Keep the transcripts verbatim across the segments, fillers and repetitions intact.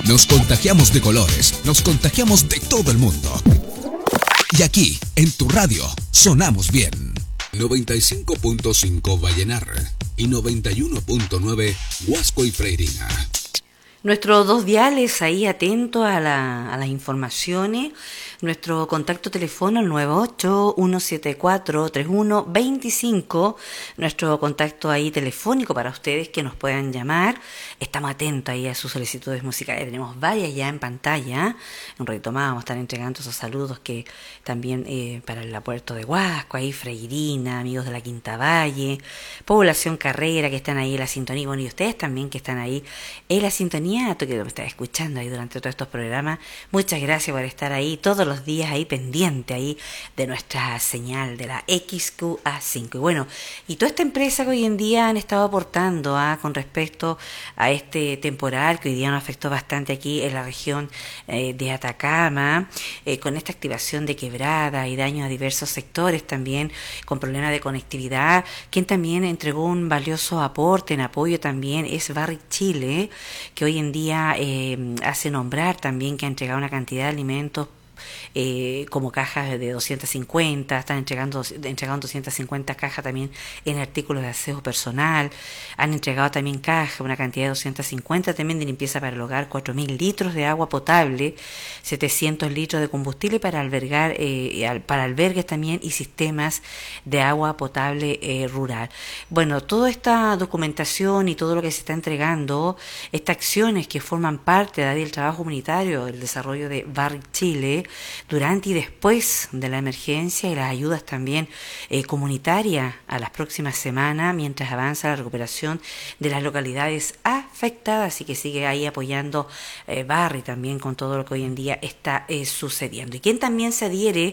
Nos contagiamos de colores, nos contagiamos de todo el mundo. Y aquí, en tu radio, sonamos bien. noventa y cinco punto cinco Vallenar y noventa y uno punto nueve Huasco y Freirina. Nuestros dos diales ahí atentos a, la, a las informaciones. Nuestro contacto teléfono el nueve ocho uno siete cuatro tres uno dos cinco. Nuestro contacto ahí telefónico para ustedes que nos puedan llamar. Estamos atentos ahí a sus solicitudes musicales. Tenemos varias ya en pantalla. Un ratito más vamos a estar entregando esos saludos que también eh, para el puerto de Huasco, ahí Freirina, amigos de la Quinta Valle, Población Carrera que están ahí en la sintonía. Bueno, y ustedes también que están ahí en la sintonía, tú que me estás escuchando ahí durante todos estos programas. Muchas gracias por estar ahí todos los días ahí pendiente ahí de nuestra señal de la X Q A cinco. Y bueno, y toda esta empresa que hoy en día han estado aportando ¿ah? con respecto a este temporal que hoy día nos afectó bastante aquí en la región eh, de Atacama, eh, con esta activación de quebrada y daños a diversos sectores también, con problemas de conectividad. Quien también entregó un valioso aporte en apoyo también es Barrick Chile, que hoy en día eh, hace nombrar también que ha entregado una cantidad de alimentos Eh, como cajas de doscientas cincuenta, están entregando, entregando doscientas cincuenta cajas también en artículos de aseo personal, han entregado también cajas, una cantidad de doscientas cincuenta también de limpieza para el hogar, cuatro mil litros de agua potable, setecientos litros de combustible para albergar, eh, para albergues también y sistemas de agua potable eh, rural. Bueno, toda esta documentación y todo lo que se está entregando, estas acciones que forman parte del trabajo comunitario, el desarrollo de Barrick Chile, durante y después de la emergencia y las ayudas también eh, comunitarias a las próximas semanas mientras avanza la recuperación de las localidades afectadas, así que sigue ahí apoyando eh, Barry también con todo lo que hoy en día está eh, sucediendo. Y quien también se adhiere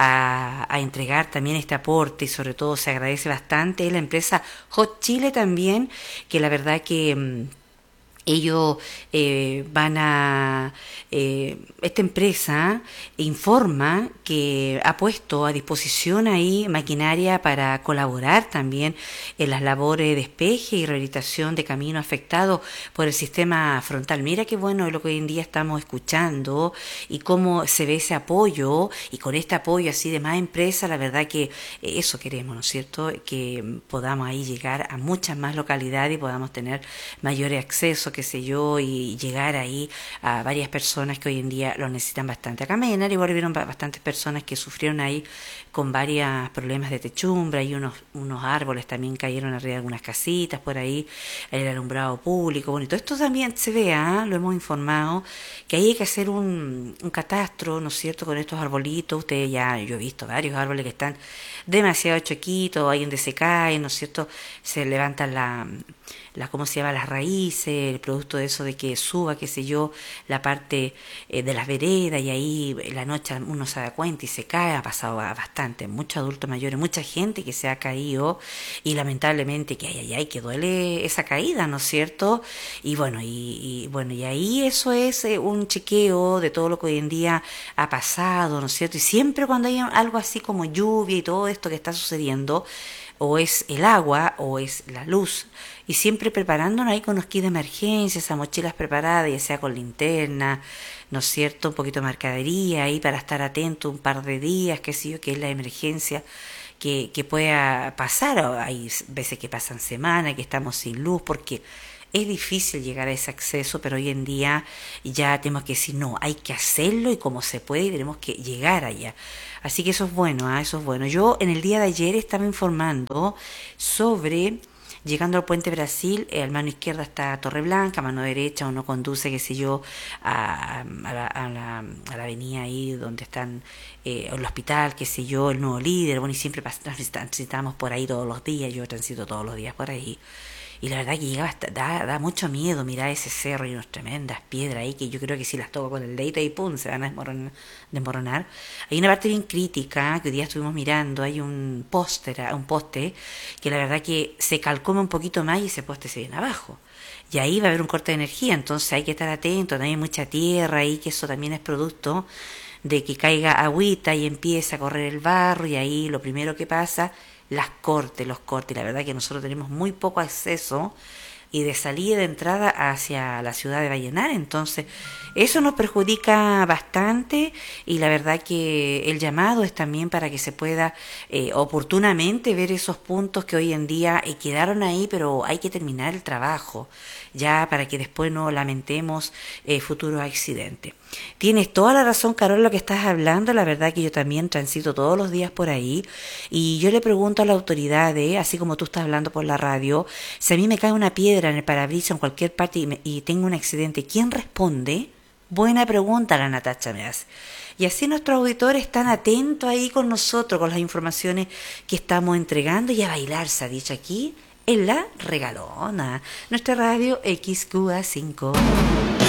a, a entregar también este aporte y sobre todo se agradece bastante es la empresa Hot Chile también, que la verdad que mmm, ellos eh, van a, eh, esta empresa informa que ha puesto a disposición ahí maquinaria para colaborar también en las labores de despeje y rehabilitación de caminos afectados por el sistema frontal. Mira qué bueno es lo que hoy en día estamos escuchando y cómo se ve ese apoyo, y con este apoyo así de más empresas, la verdad que eso queremos, ¿no es cierto? Que podamos ahí llegar a muchas más localidades y podamos tener mayor acceso, qué sé yo, y llegar ahí a varias personas que hoy en día lo necesitan bastante. Acá en Vallenar igual vieron bastantes personas que sufrieron ahí con varios problemas de techumbre, y unos, unos árboles también cayeron arriba de algunas casitas por ahí, el alumbrado público, bueno, y todo esto también se vea, ¿eh? Lo hemos informado, que ahí hay que hacer un, un catastro, ¿no es cierto?, con estos arbolitos. Ustedes ya, yo he visto varios árboles que están demasiado chiquitos, ahí donde se caen, ¿no es cierto?, se levantan la... la cómo se llama, las raíces, el producto de eso de que suba, qué sé yo, la parte eh, de las veredas, y ahí en la noche uno se da cuenta y se cae. Ha pasado bastante, muchos adultos mayores, mucha gente que se ha caído, y lamentablemente que ay, ay, ay, que duele esa caída, ¿no es cierto? Y bueno, y, y bueno, y ahí eso es eh, un chequeo de todo lo que hoy en día ha pasado, ¿no es cierto? Y siempre cuando hay algo así como lluvia y todo esto que está sucediendo, o es el agua o es la luz, y siempre preparándonos ahí con los kits de emergencia, esas mochilas preparadas, ya sea con linterna, ¿no es cierto?, un poquito de mercadería ahí para estar atento un par de días, qué sé yo, que es la emergencia que, que pueda pasar. Hay veces que pasan semanas, que estamos sin luz, porque es difícil llegar a ese acceso, pero hoy en día ya tenemos que decir, no, hay que hacerlo y como se puede, y tenemos que llegar allá. Así que eso es bueno, ¿eh? Eso es bueno. Yo en el día de ayer estaba informando sobre, llegando al Puente Brasil, eh, a mano izquierda está Torre Blanca, a mano derecha uno conduce, qué sé yo, a, a, la, a, la, a la avenida ahí donde están eh, el hospital, qué sé yo, el Nuevo Líder, bueno, y siempre transitamos por ahí todos los días, yo transito todos los días por ahí. Y la verdad que llegaba hasta, da, da mucho miedo mirar ese cerro y unas tremendas piedras ahí que yo creo que si las toco con el dedito y pum, se van a desmoronar, desmoronar. Hay una parte bien crítica que hoy día estuvimos mirando, hay un póster, un poste que la verdad que se calcoma un poquito más y ese poste se viene abajo. Y ahí va a haber un corte de energía, entonces hay que estar atento, también hay mucha tierra ahí, que eso también es producto de que caiga agüita y empieza a correr el barro, y ahí lo primero que pasa, las cortes, los cortes. La verdad que nosotros tenemos muy poco acceso y de salida y de entrada hacia la ciudad de Vallenar. Entonces, eso nos perjudica bastante y la verdad que el llamado es también para que se pueda eh, oportunamente ver esos puntos que hoy en día eh, quedaron ahí, pero hay que terminar el trabajo ya para que después no lamentemos eh, futuros accidentes. Tienes toda la razón, Carol, lo que estás hablando. La verdad que yo también transito todos los días por ahí y yo le pregunto a la autoridad, eh, así como tú estás hablando por la radio, si a mí me cae una piedra en el parabrisas en cualquier parte y, me, y tengo un accidente, ¿quién responde? Buena pregunta la Natacha me hace. Y así nuestros auditores están atentos ahí con nosotros, con las informaciones que estamos entregando, y a bailar, se ha dicho aquí, en La Regalona, nuestra radio X Q A cinco.